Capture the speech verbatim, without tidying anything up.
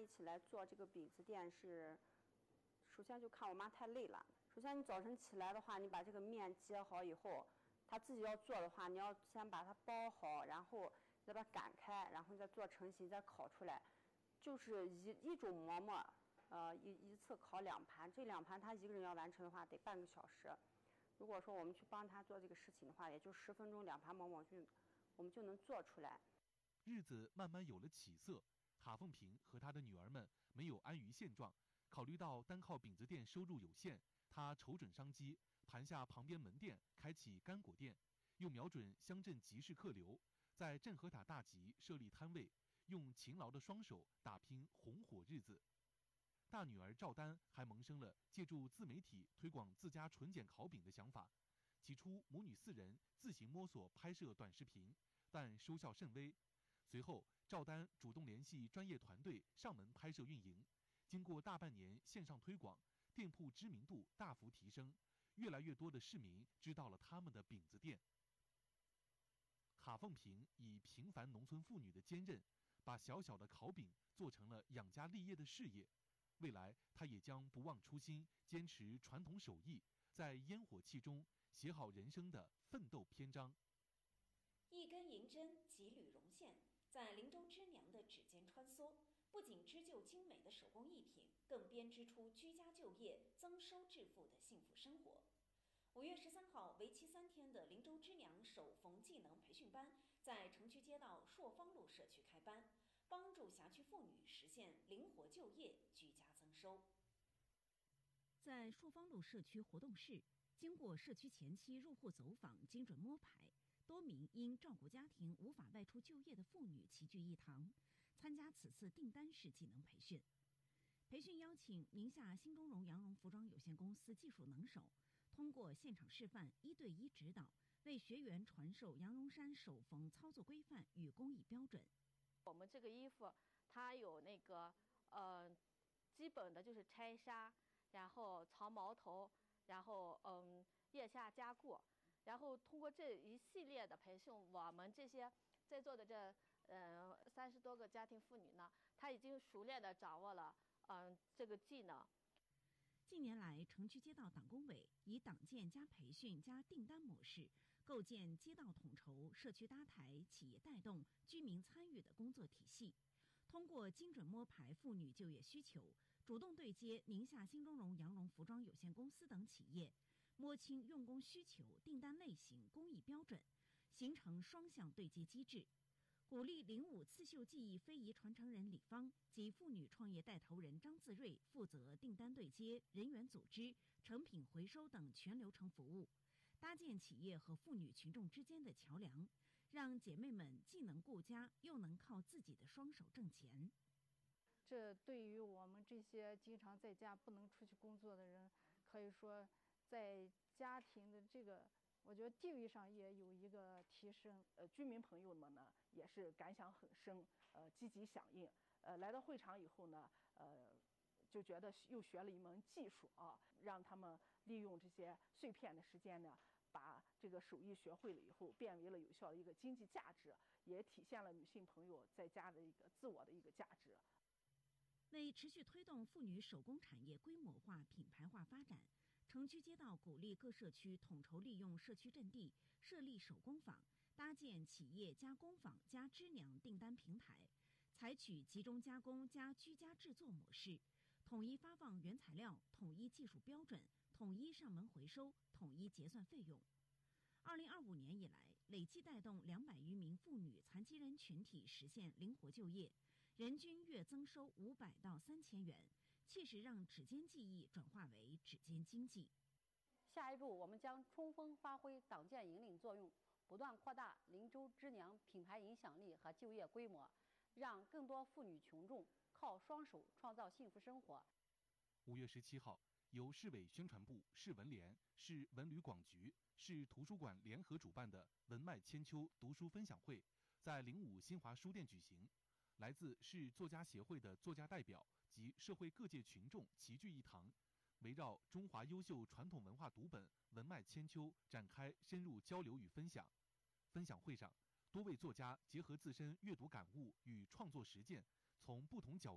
起来做这个饼子店是，首先就看我妈太累了。首先你早晨起来的话，你把这个面接好以后，她自己要做的话，你要先把它包好，然后再把它擀开，然后再做成型，再烤出来。就是一一种馍馍，呃，一一次烤两盘，这两盘她一个人要完成的话，得半个小时。如果说我们去帮她做这个事情的话，也就十分钟，两盘馍馍就我们就能做出来。 日子慢慢有了起色，哈凤萍和她的女儿们没有安于现状，考虑到单靠饼子店收入有限，她瞅准商机，盘下旁边门店开启干果店，又瞄准乡镇集市客流，在镇河塔大集设立摊位，用勤劳的双手打拼红火日子。大女儿赵丹还萌生了借助自媒体推广自家纯碱烤饼的想法。起初母女四人自行摸索拍摄短视频，但收效甚微。随后赵丹主动联系专业团队上门拍摄运营，经过大半年线上推广，店铺知名度大幅提升，越来越多的市民知道了他们的饼子店。哈凤萍以平凡农村妇女的坚韧，把小小的烤饼做成了养家立业的事业。未来她也将不忘初心，坚持传统手艺，在烟火气中写好人生的奋斗篇章。 一根银针，几缕绒线，在灵州织娘的指尖穿梭，不仅织就精美的手工艺品，更编织出居家就业、增收致富的幸福生活。五月十三号，为期三天的灵州织娘手缝技能培训班在城区街道朔方路社区开班，帮助辖区妇女实现灵活就业、居家增收。 在朔方路社区活动室，经过社区前期入户走访、精准摸排，多名因照顾家庭无法外出就业的妇女齐聚一堂，参加此次订单式技能培训。培训邀请宁夏新中荣羊绒服装有限公司技术能手，通过现场示范、一对一指导，为学员传授羊绒衫手缝操作规范与工艺标准。 我们这个衣服它有那个呃基本的就是拆纱，然后藏毛头，然后嗯腋下加固，然后通过这一系列的培训，我们这些在座的这呃三十多个家庭妇女呢，她已经熟练地掌握了嗯、呃、这个技能。 近年来，城区街道党工委以党建加培训加订单模式，构建街道统筹、社区搭台、企业带动、居民参与的工作体系。通过精准摸排妇女就业需求，主动对接宁夏新中荣羊绒服装有限公司等企业，摸清用工需求、订单类型、工艺标准，形成双向对接机制。鼓励零五刺绣技艺非遗传承人李芳及妇女创业带头人张自瑞负责订单对接、人员组织、成品回收等全流程服务，搭建企业和妇女群众之间的桥梁，让姐妹们既能顾家，又能靠自己的双手挣钱。 这对于我们这些经常在家不能出去工作的人，可以说在家庭的这个我觉得地位上也有一个提升。 呃，居民朋友们呢也是感想很深，呃，积极响应。呃，来到会场以后呢，呃，就觉得又学了一门技术啊，让他们利用这些碎片的时间呢，把这个手艺学会了以后，变为了有效的一个经济价值，也体现了女性朋友在家的一个自我的一个价值。 为持续推动妇女手工产业规模化、品牌化发展，城区街道鼓励各社区统筹利用社区阵地设立手工坊，搭建企业加工坊加织娘订单平台，采取集中加工加居家制作模式，统一发放原材料，统一技术标准，统一上门回收，统一结算费用。二零二五年以来，累计带动两百余名妇女、残疾人群体实现灵活就业，人均月增收五百到三千元，切实让指尖技艺转化为指尖经济。 下一步，我们将充分发挥党建引领作用，不断扩大灵州织娘品牌影响力和就业规模，让更多妇女群众靠双手创造幸福生活。 五月十七号，由市委宣传部、市文联、市文旅广局、市图书馆联合主办的文脉千秋读书分享会，在灵武新华书店举行。来自市作家协会的作家代表及社会各界群众齐聚一堂，围绕中华优秀传统文化读本《文脉千秋》展开深入交流与分享。分享会上，多位作家结合自身阅读感悟与创作实践，从不同角